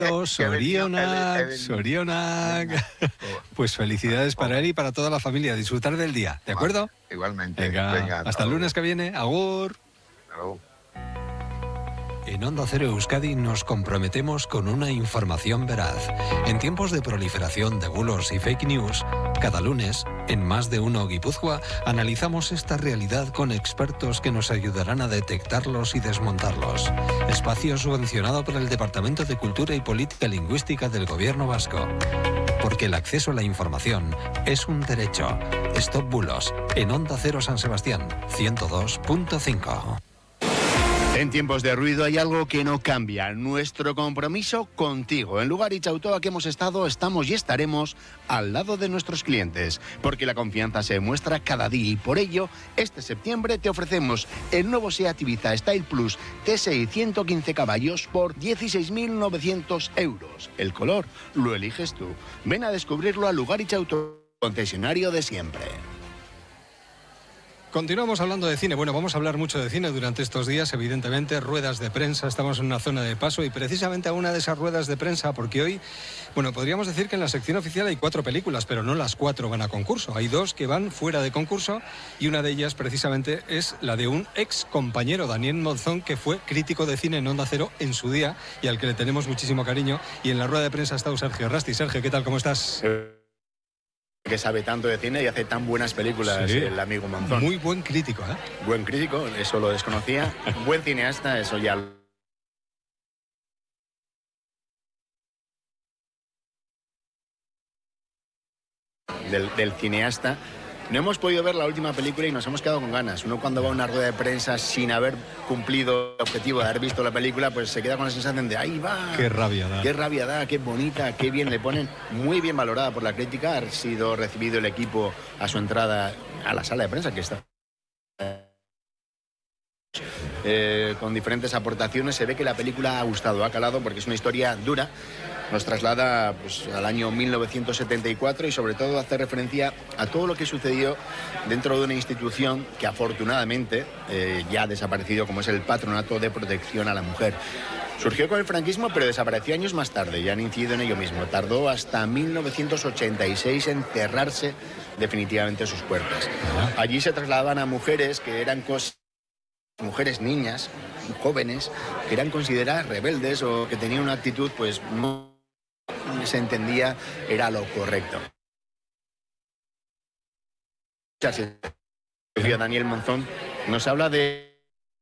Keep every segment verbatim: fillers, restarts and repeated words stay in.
Sorionak, Sorionak. Pues felicidades para él y para toda la familia. Disfrutar del día, ¿de acuerdo? Igualmente. Venga, Venga, hasta el lunes que viene. Agur. Agur. En Onda Cero Euskadi nos comprometemos con una información veraz. En tiempos de proliferación de bulos y fake news, cada lunes, en Más de Uno Guipúzcoa, analizamos esta realidad con expertos que nos ayudarán a detectarlos y desmontarlos. Espacio subvencionado por el Departamento de Cultura y Política Lingüística del Gobierno Vasco. Porque el acceso a la información es un derecho. Stop Bulos, en Onda Cero San Sebastián, ciento dos punto cinco. En tiempos de ruido hay algo que no cambia, nuestro compromiso contigo. En Lugaritz Autoa que hemos estado, estamos y estaremos al lado de nuestros clientes, porque la confianza se demuestra cada día y por ello, este septiembre te ofrecemos el nuevo SEAT Ibiza Style Plus T S I ciento quince caballos por dieciséis mil novecientos euros. El color lo eliges tú. Ven a descubrirlo a Lugaritz Autoa, concesionario de siempre. Continuamos hablando de cine. Bueno, vamos a hablar mucho de cine durante estos días, evidentemente, ruedas de prensa. Estamos en una zona de paso y precisamente a una de esas ruedas de prensa, porque hoy, bueno, podríamos decir que en la sección oficial hay cuatro películas, pero no las cuatro van a concurso. Hay dos que van fuera de concurso y una de ellas precisamente es la de un ex compañero, Daniel Monzón, que fue crítico de cine en Onda Cero en su día y al que le tenemos muchísimo cariño. Y en la rueda de prensa ha estado Sergio Rasti. Sergio, ¿qué tal? ¿Cómo estás? Que sabe tanto de cine y hace tan buenas películas, sí. El amigo Monzón. Muy buen crítico, ¿eh? Buen crítico, eso lo desconocía. Buen cineasta, eso ya... Del, del cineasta. No hemos podido ver la última película y nos hemos quedado con ganas. Uno cuando va a una rueda de prensa sin haber cumplido el objetivo de haber visto la película, pues se queda con la sensación de ¡ahí va! ¡Qué rabia da! ¡Qué rabia da! ¡Qué bonita! ¡Qué bien le ponen! Muy bien valorada por la crítica. Ha sido recibido el equipo a su entrada a la sala de prensa, que está... Eh, con diferentes aportaciones. Se ve que la película ha gustado, ha calado, porque es una historia dura. Nos traslada pues, al año mil novecientos setenta y cuatro y sobre todo hace referencia a todo lo que sucedió dentro de una institución que afortunadamente eh, ya ha desaparecido, como es el Patronato de Protección a la Mujer. Surgió con el franquismo, pero desapareció años más tarde, ya han incidido en ello mismo. Tardó hasta mil novecientos ochenta y seis en cerrarse definitivamente sus puertas. Allí se trasladaban a mujeres que eran cosas... mujeres, niñas, jóvenes, que eran consideradas rebeldes o que tenían una actitud, pues no se entendía era lo correcto. Daniel Monzón nos habla de...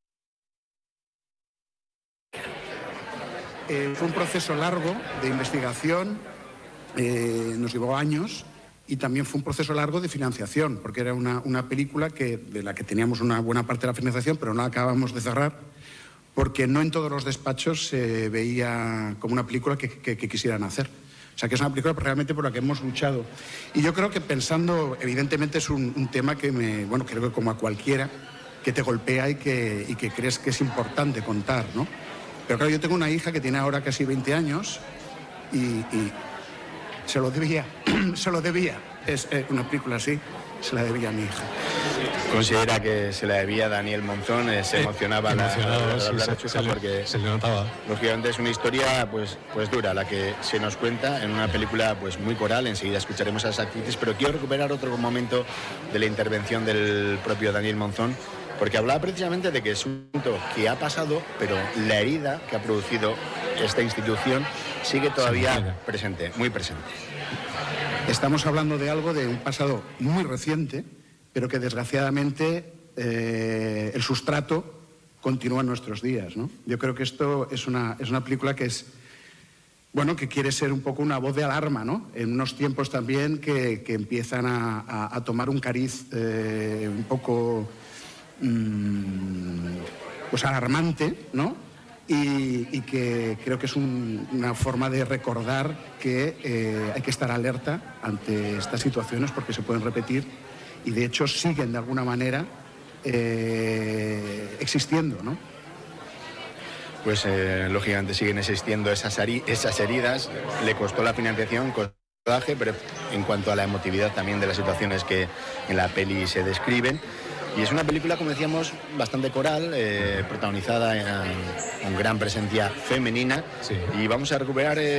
Eh, fue un proceso largo de investigación, eh, nos llevó años. Y también fue un proceso largo de financiación, porque era una, una película que, de la que teníamos una buena parte de la financiación, pero no la acabamos de cerrar, porque no en todos los despachos se veía como una película que, que, que quisieran hacer. O sea, que es una película realmente por la que hemos luchado. Y yo creo que pensando, evidentemente es un, un tema que me, bueno, creo que como a cualquiera, que te golpea y que, y que crees que es importante contar, ¿no? Pero claro, yo tengo una hija que tiene ahora casi veinte años y... y se lo debía, se lo debía. Es eh, una película así, se la debía a mi hija. Considera que se la debía a Daniel Monzón, eh, se emocionaba la, la, la, la, la sí, se, porque se le notaba. Lógicamente es una historia pues, pues dura, la que se nos cuenta en una película pues muy coral. Enseguida escucharemos a las actrices, pero quiero recuperar otro momento de la intervención del propio Daniel Monzón, porque hablaba precisamente de que es un punto que ha pasado, pero la herida que ha producido esta institución sigue todavía presente, muy presente. Estamos hablando de algo de un pasado muy reciente, pero que desgraciadamente eh, el sustrato continúa en nuestros días, ¿no? Yo creo que esto es una, es una película que es, bueno, que quiere ser un poco una voz de alarma, ¿no? En unos tiempos también que, que empiezan a, a, a tomar un cariz eh, un poco mmm, pues alarmante, ¿no? Y, y que creo que es un, una forma de recordar que eh, hay que estar alerta ante estas situaciones porque se pueden repetir y de hecho siguen de alguna manera eh, existiendo, ¿no? Pues eh, lógicamente siguen existiendo esas, esas heridas. Le costó la financiación, costó el rodaje, pero en cuanto a la emotividad también de las situaciones que en la peli se describen. Y es una película, como decíamos, bastante coral, eh, protagonizada en, con gran presencia femenina. Sí. Y vamos a recuperar... Eh,